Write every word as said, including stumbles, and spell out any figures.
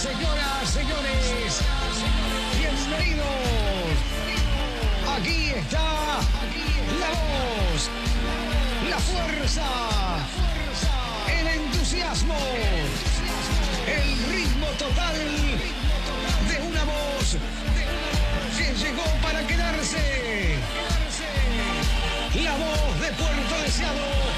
Señoras, señores, bienvenidos. Aquí está la voz, la fuerza, el entusiasmo, el ritmo total de una voz que llegó para quedarse. La voz de Puerto Deseado.